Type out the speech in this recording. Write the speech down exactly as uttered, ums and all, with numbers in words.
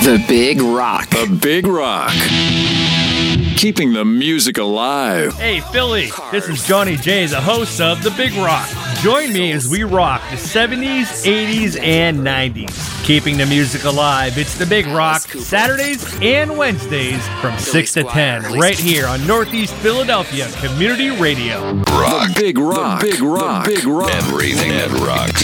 The Big Rock. The Big Rock. Keeping the music alive. Hey, Philly, this is Johnny J, the host of The Big Rock. Join me as we rock the seventies, eighties, and nineties. Keeping the music alive, it's The Big Rock, Saturdays and Wednesdays from six to ten, right here on Northeast Philadelphia Community Radio. Rock. The Big Rock. The Big Rock. The Big Rock. Everything that rocks.